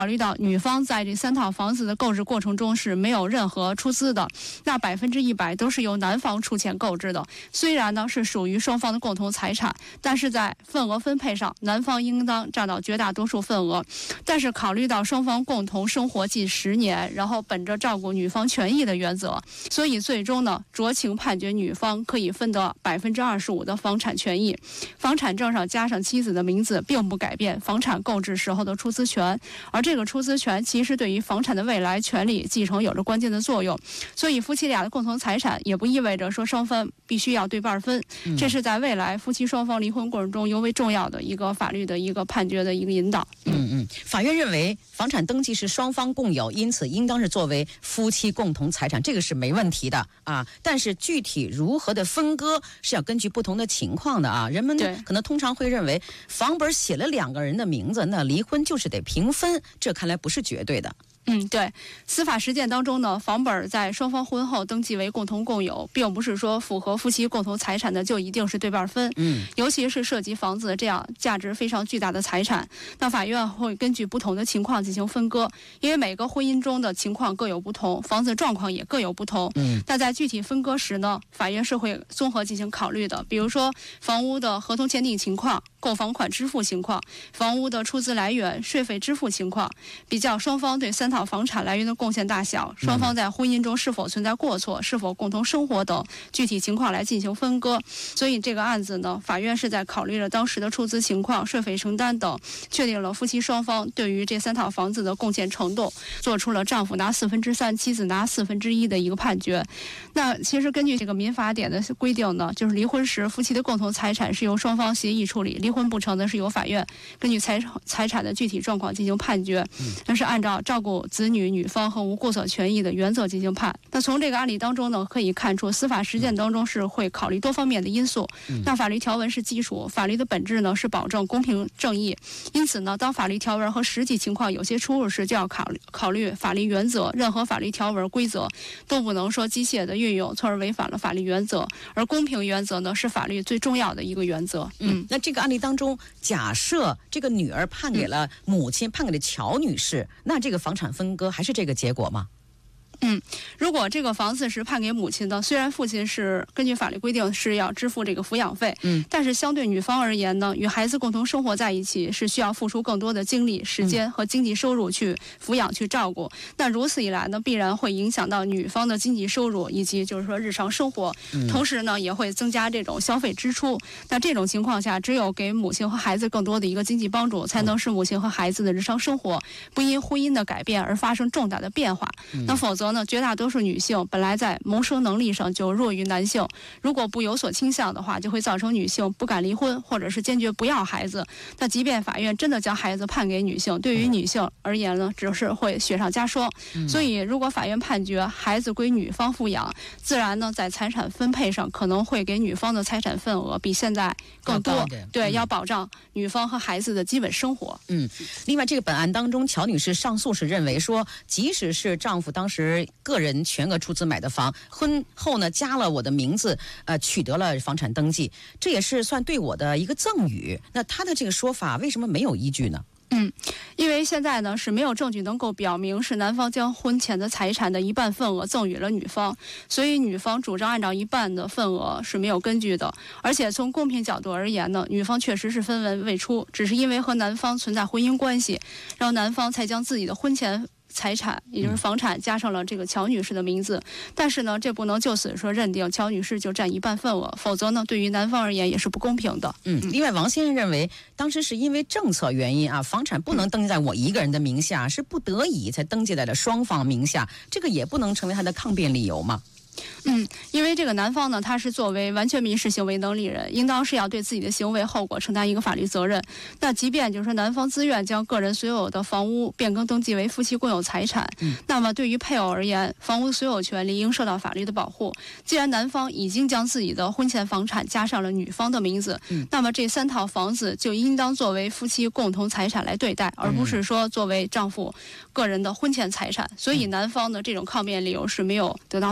考虑到女方在这3套房子的购置过程中是没有任何出资的，那100%都是由男方出钱购置的。虽然呢是属于双方的共同财产，但是在份额分配上，男方应当占到绝大多数份额。但是考虑到双方共同生活近10年，然后本着照顾女方权益的原则，所以最终呢酌情判决女方可以分得25%的房产权益。房产证上加上妻子的名字，并不改变房产购置时候的出资权，而这个出资权其实对于房产的未来权利继承有着关键的作用。所以夫妻俩的共同财产也不意味着说双方必须要对半分，这是在未来夫妻双方离婚过程中尤为重要的一个法律的一个判决的一个引导。 法院认为房产登记是双方共有，因此应当是作为夫妻共同财产，这个是没问题的啊。但是具体如何的分割是要根据不同的情况的啊。人们可能通常会认为房本写了2个人的名字，那离婚就是得平分，这看来不是绝对的。 对，司法实践当中呢，房本在双方婚后登记为共同共有，并不是说符合夫妻共同财产的就一定是对半分。尤其是涉及房子这样价值非常巨大的财产，那法院会根据不同的情况进行分割，因为每个婚姻中的情况各有不同，房子状况也各有不同。那在具体分割时呢，法院是会综合进行考虑的，比如说房屋的合同签订情况、购房款支付情况、房屋的出资来源、税费支付情况，比较双方对3套房产来源的贡献大小，双方在婚姻中是否存在过错、是否共同生活等具体情况来进行分割。所以这个案子呢，法院是在考虑了当时的出资情况、税费承担等，确定了夫妻双方对于这3套房子的贡献程度，做出了丈夫拿3/4，妻子拿1/4的一个判决。那其实根据这个民法典的规定呢，就是离婚时夫妻的共同财产是由双方协议处理，离婚不成的是由法院根据财产的具体状况进行判决，那是按照照顾子女、女方和无过错权益的原则进行判。那从这个案例当中呢，可以看出司法实践当中是会考虑多方面的因素。那法律条文是基础，法律的本质呢是保证公平正义，因此呢，当法律条文和实际情况有些出入时，就要考虑法律原则。任何法律条文规则都不能说机械的运用，从而违反了法律原则。而公平原则呢，是法律最重要的一个原则。 那这个案例当中，假设这个女儿判给了母亲，判给了乔女士，那这个房产分割还是这个结果吗？ 如果这个房子是判给母亲的，虽然父亲是根据法律规定是要支付这个抚养费，但是相对女方而言呢，与孩子共同生活在一起是需要付出更多的精力、时间和经济收入去抚养、去照顾。那如此一来呢，必然会影响到女方的经济收入以及就是说日常生活，同时呢也会增加这种消费支出。那这种情况下，只有给母亲和孩子更多的一个经济帮助，才能使母亲和孩子的日常生活不因婚姻的改变而发生重大的变化。那否则呢，绝大多数女性本来在谋生能力上就弱于男性，如果不有所倾向的话，就会造成女性不敢离婚，或者是坚决不要孩子。那即便法院真的将孩子判给女性，对于女性而言呢，只是会雪上加霜。所以如果法院判决孩子归女方抚养，自然呢在财产分配上可能会给女方的财产份额比现在更多，对，要保障女方和孩子的基本生活。 另外这个本案当中，乔女士上诉时认为说，即使是丈夫当时个人全额出资买的房，婚后呢加了我的名字，取得了房产登记，这也是算对我的一个赠与。那她的这个说法为什么没有依据呢？ 因为现在呢是没有证据能够表明是男方将婚前的财产的1半份额赠与了女方，所以女方主张按照1半的份额是没有根据的。而且从公平角度而言呢，女方确实是分文未出，只是因为和男方存在婚姻关系，然后男方才将自己的婚前财产也就是房产加上了这个乔女士的名字。但是呢，这不能就此说认定乔女士就占1半份额，否则呢对于男方而言也是不公平的。 另外王先生认为当时是因为政策原因啊，房产不能登记在我一个人的名下，是不得已才登记在了双方名下，这个也不能成为他的抗辩理由吗？ 因为这个男方呢，他是作为完全民事行为能力人，应当是要对自己的行为后果承担一个法律责任。那即便就是说男方自愿将个人所有的房屋变更登记为夫妻共有财产，那么对于配偶而言，房屋的所有权利应受到法律的保护。既然男方已经将自己的婚前房产加上了女方的名字，那么这3套房子就应当作为夫妻共同财产来对待，而不是说作为丈夫个人的婚前财产。所以男方的这种抗辩理由是没有得到法院的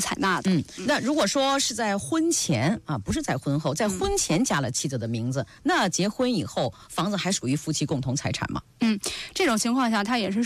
采纳的。 那如果说是在婚前啊，不是在婚后，在婚前加了妻子的名字，那结婚以后房子还属于夫妻共同财产吗？ 这种情况下，它也是